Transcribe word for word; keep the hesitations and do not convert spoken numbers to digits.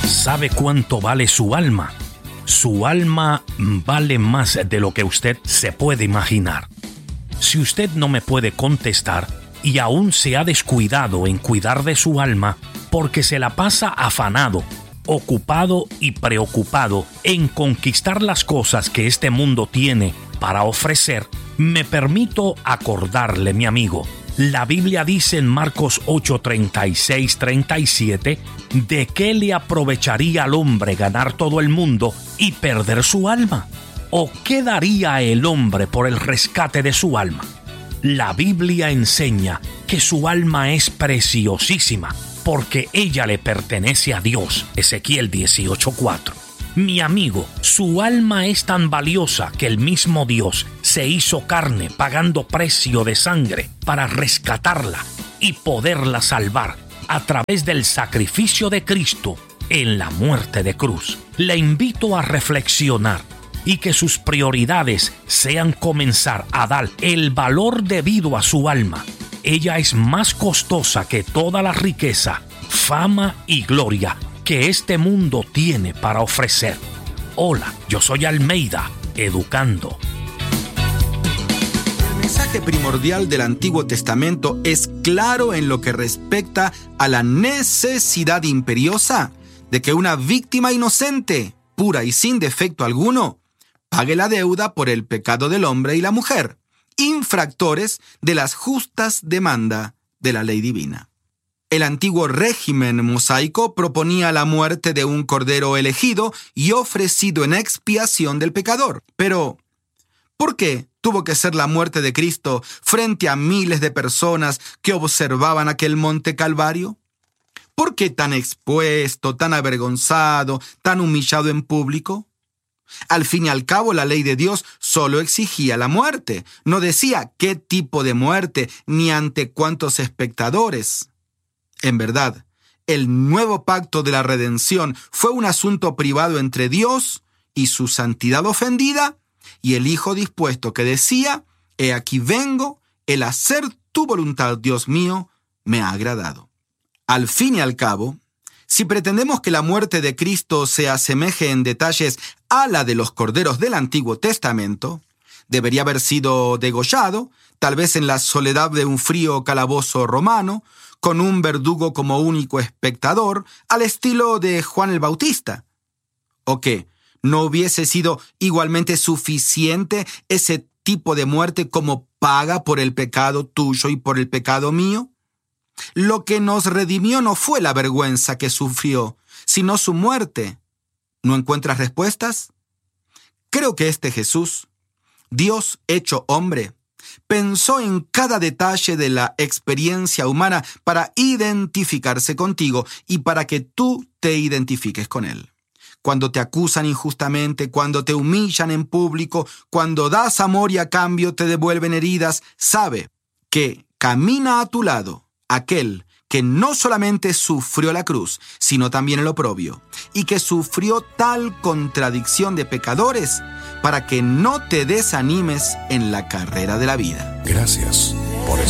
¿Sabe cuánto vale su alma? Su alma vale más de lo que usted se puede imaginar. Si usted no me puede contestar y aún se ha descuidado en cuidar de su alma porque se la pasa afanado, ocupado y preocupado en conquistar las cosas que este mundo tiene para ofrecer, me permito acordarle, mi amigo, la Biblia dice en Marcos ocho, treinta y seis, treinta y siete, ¿de qué le aprovecharía al hombre ganar todo el mundo y perder su alma? ¿O qué daría el hombre por el rescate de su alma? La Biblia enseña que su alma es preciosísima porque ella le pertenece a Dios. Ezequiel dieciocho, cuatro. Mi amigo, su alma es tan valiosa que el mismo Dios se hizo carne pagando precio de sangre para rescatarla y poderla salvar a través del sacrificio de Cristo en la muerte de cruz. Le invito a reflexionar y que sus prioridades sean comenzar a dar el valor debido a su alma. Ella es más costosa que toda la riqueza, fama y gloria que este mundo tiene para ofrecer. Hola, yo soy Almeida, educando. El mensaje primordial del Antiguo Testamento es claro en lo que respecta a la necesidad imperiosa de que una víctima inocente, pura y sin defecto alguno, pague la deuda por el pecado del hombre y la mujer, infractores de las justas demandas de la ley divina. El antiguo régimen mosaico proponía la muerte de un cordero elegido y ofrecido en expiación del pecador. Pero, ¿por qué tuvo que ser la muerte de Cristo frente a miles de personas que observaban aquel monte Calvario? ¿Por qué tan expuesto, tan avergonzado, tan humillado en público? Al fin y al cabo, la ley de Dios solo exigía la muerte. No decía qué tipo de muerte ni ante cuántos espectadores. En verdad, el nuevo pacto de la redención fue un asunto privado entre Dios y su santidad ofendida y el Hijo dispuesto que decía: «He aquí vengo, el hacer tu voluntad, Dios mío, me ha agradado». Al fin y al cabo, si pretendemos que la muerte de Cristo se asemeje en detalles a la de los corderos del Antiguo Testamento, debería haber sido degollado, tal vez en la soledad de un frío calabozo romano, con un verdugo como único espectador, al estilo de Juan el Bautista. ¿O qué? ¿No hubiese sido igualmente suficiente ese tipo de muerte como paga por el pecado tuyo y por el pecado mío? Lo que nos redimió no fue la vergüenza que sufrió, sino su muerte. ¿No encuentras respuestas? Creo que este Jesús, Dios hecho hombre, pensó en cada detalle de la experiencia humana para identificarse contigo y para que tú te identifiques con él. Cuando te acusan injustamente, cuando te humillan en público, cuando das amor y a cambio te devuelven heridas, sabe que camina a tu lado aquel que no solamente sufrió la cruz, sino también el oprobio, y que sufrió tal contradicción de pecadores para que no te desanimes en la carrera de la vida. Gracias